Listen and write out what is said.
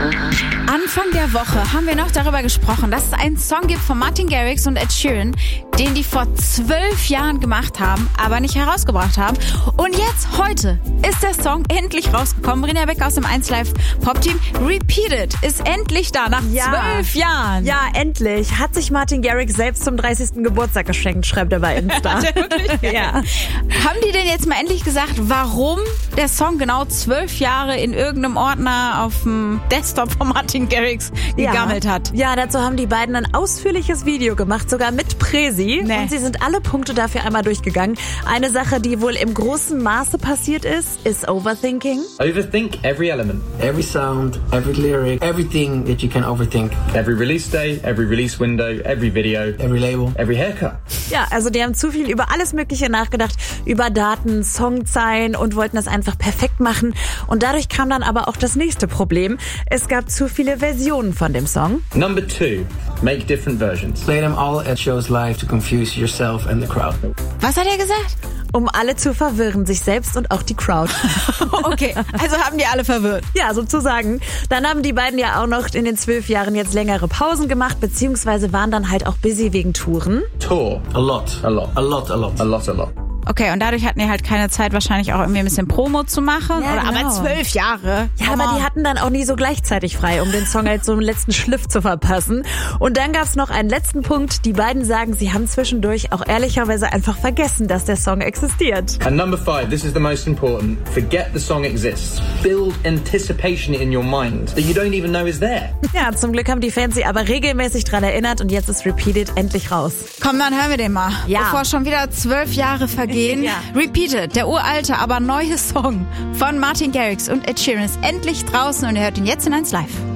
Anfang der Woche haben wir noch darüber gesprochen, dass es einen Song gibt von Martin Garrix und Ed Sheeran, den die vor 12 Jahren gemacht haben, aber nicht herausgebracht haben. Und jetzt, heute, ist der Song endlich rausgekommen. Rinja Beck aus dem 1 Live Pop-Team. Repeat It ist endlich da, nach 12 Jahren. Ja, endlich. Hat sich Martin Garrix selbst zum 30. Geburtstag geschenkt, schreibt er bei Insta. Ja. Haben die denn jetzt mal endlich gesagt, warum der Song genau 12 Jahre in irgendeinem Ordner auf dem Desktop von Martin Garrix gegammelt hat? Ja, dazu haben die beiden ein ausführliches Video gemacht, sogar mit Präsi. Nee. Und sie sind alle Punkte dafür einmal durchgegangen. Eine Sache, die wohl im großen Maße passiert ist Overthinking. Overthink every element. Every sound, every lyric, everything that you can overthink. Every release day, every release window, every video, Every label. every haircut. Ja, also die haben zu viel über alles Mögliche nachgedacht, über Daten, Songzeilen und wollten das einfach perfekt machen. Und dadurch kam dann aber auch das nächste Problem. Es gab zu viele Versionen von dem Song. Number 2, make different versions. Play them all at shows live to confuse yourself and the crowd. Was hat er gesagt? Um alle zu verwirren, sich selbst und auch die Crowd. Okay, also haben die alle verwirrt. Ja, sozusagen. Dann haben die beiden ja auch noch in den 12 Jahren jetzt längere Pausen gemacht, beziehungsweise waren dann halt auch busy wegen Touren. Tour. A lot. A lot. A lot, a lot. A lot, a lot. Okay, und dadurch hatten die halt keine Zeit, wahrscheinlich auch irgendwie ein bisschen Promo zu machen. Ja, Oder, genau. Aber 12 Jahre. Ja, aber die hatten dann auch nie so gleichzeitig frei, um den Song halt so einen letzten Schliff zu verpassen. Und dann gab's noch einen letzten Punkt. Die beiden sagen, sie haben zwischendurch auch ehrlicherweise einfach vergessen, dass der Song existiert. And number 5, this is the most important. Forget the song exists. Build anticipation in your mind that you don't even know is there. Ja, zum Glück haben die Fans sie aber regelmäßig dran erinnert und jetzt ist Repeat It endlich raus. Komm, dann hören wir den mal. Ja. Bevor schon wieder 12 Jahre vergehen. Ja. Repeat It, der uralte, aber neue Song von Martin Garrix und Ed Sheeran ist endlich draußen und ihr hört ihn jetzt in 1 Live.